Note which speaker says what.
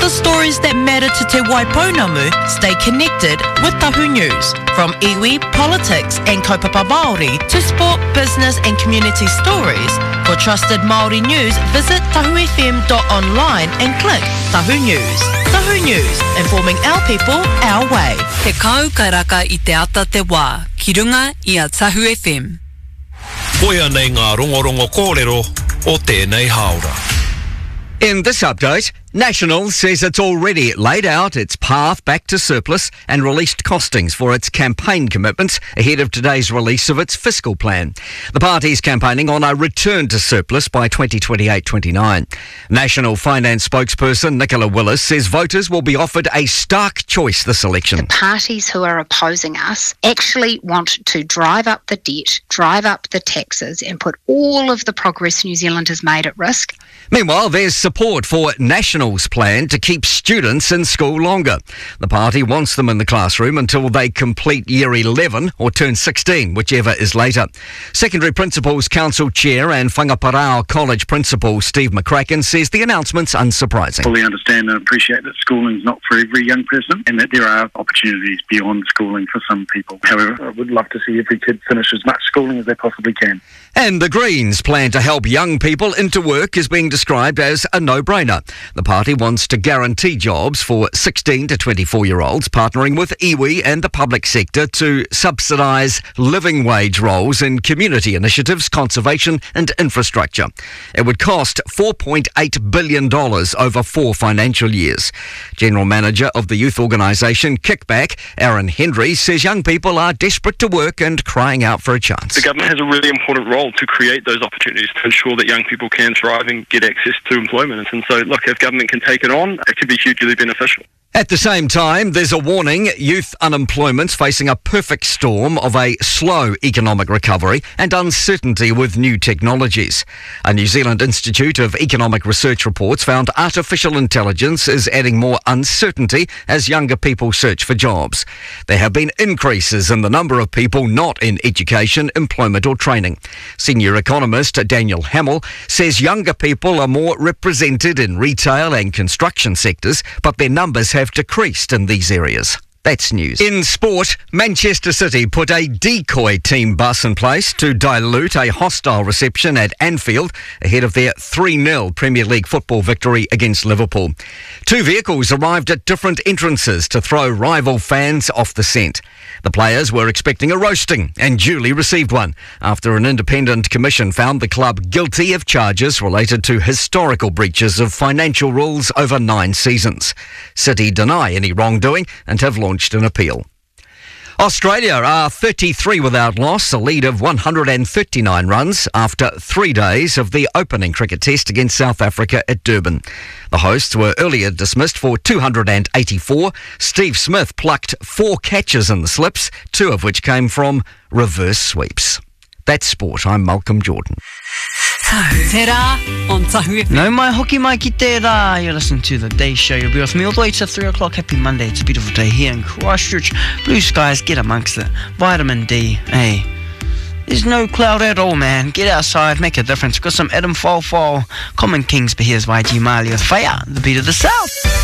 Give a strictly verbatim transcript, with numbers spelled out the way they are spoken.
Speaker 1: the stories that matter to Te Waipounamu, stay connected with Tahu News. From iwi, politics and kaupapa Māori to sport, business and community stories. For trusted Māori news, visit tahu f m dot online and click Tahu News. Tahu News, informing our people, our way.
Speaker 2: Te kau kairaka i te ata te wā, ki runga i a Tahu F M.
Speaker 3: Koia nei ngā rongorongo kōrero o tēnei haora.
Speaker 4: In this update, National says it's already laid out its path back to surplus and released costings for its campaign commitments ahead of today's release of its fiscal plan. The party is campaigning on a return to surplus by twenty twenty-eight twenty-nine. National Finance spokesperson Nicola Willis says voters will be offered a stark choice this election.
Speaker 5: The parties who are opposing us actually want to drive up the debt, drive up the taxes and put all of the progress New Zealand has made at risk.
Speaker 4: Meanwhile, there's support for National's plan to keep students in school longer. The party wants them in the classroom until they complete year eleven or turn sixteen, whichever is later. Secondary Principals Council Chair and Whangaparao College Principal Steve McCracken says the announcement's unsurprising.
Speaker 6: Fully understand and appreciate that schooling is not for every young person and that there are opportunities beyond schooling for some people. However, I would love to see every kid finish as much schooling as they possibly can.
Speaker 4: And the Greens' plan to help young people into work is being described as a no-brainer. The party wants to guarantee jobs for sixteen to twenty-four-year-olds, partnering with iwi and the public sector to subsidise living wage roles in community initiatives, conservation and infrastructure. It would cost four point eight billion dollars over four financial years. General Manager of the youth organisation Kickback, Aaron Hendry, says young people are desperate to work and crying out for a chance.
Speaker 7: The government has a really important role to create those opportunities to ensure that young people can thrive and get access to employment. And so, look, if government can take it on, it could be hugely beneficial.
Speaker 4: At the same time, there's a warning youth unemployment's facing a perfect storm of a slow economic recovery and uncertainty with new technologies. A New Zealand Institute of Economic Research reports found artificial intelligence is adding more uncertainty as younger people search for jobs. There have been increases in the number of people not in education, employment or training. Senior economist Daniel Hamill says younger people are more represented in retail and construction sectors, but their numbers have have decreased in these areas. That's news. In sport, Manchester City put a decoy team bus in place to dilute a hostile reception at Anfield ahead of their three nil Premier League football victory against Liverpool. Two vehicles arrived at different entrances to throw rival fans off the scent. The players were expecting a roasting and duly received one after an independent commission found the club guilty of charges related to historical breaches of financial rules over nine seasons. City deny any wrongdoing and have launched an appeal. Australia are thirty-three without loss, a lead of one hundred thirty-nine runs after three days of the opening cricket test against South Africa at Durban. The hosts were earlier dismissed for two hundred eighty-four. Steve Smith plucked four catches in the slips, two of which came from reverse sweeps. That's sport. I'm Malcolm Jordan.
Speaker 2: Te rā on Tahu F M.
Speaker 8: No mai hoki mai ki te rā. You're listening to The Day Show. You'll be with me all the way to three o'clock. Happy Monday. It's a beautiful day here in Christchurch. Blue skies, get amongst it. Vitamin D, hey. There's no cloud at all, man. Get outside, make a difference. Got some Adam Fall Fall. Common Kings, but here's Y G Marley with Fire, the beat of the South.